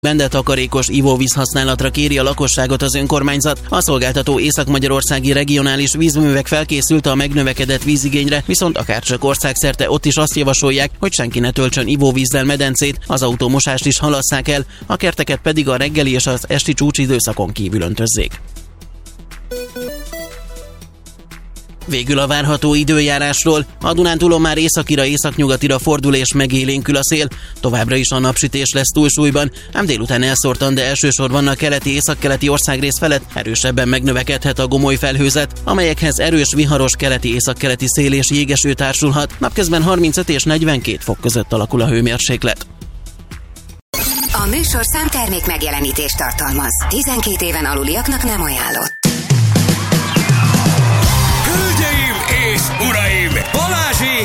de takarékos ivóvíz használatra kéri a lakosságot az önkormányzat. A szolgáltató észak-magyarországi regionális vízművek felkészült a megnövekedett vízigényre, viszont akárcsak országszerte ott is azt javasolják, hogy senki ne töltsön ivóvízzel medencét, az autómosást is halasszák el, a kerteket pedig a reggeli és az esti csúcsidőszakon kívül öntözzék. Végül a várható időjárásról. A Dunántúlon már északira, északnyugatira fordul és megélénkül a szél. Továbbra is a napsütés lesz túlsúlyban, ám délután elszórtan, de elsősorban a keleti-északkeleti országrész felett erősebben megnövekedhet a gomoly felhőzet, amelyekhez erős viharos keleti-északkeleti szél és jégeső társulhat. Napközben 35 és 42 fok között alakul a hőmérséklet. A műsor számtermék megjelenítést tartalmaz. 12 éven aluliaknak nem ajánlott. Hölgyeim és uraim! Balázsék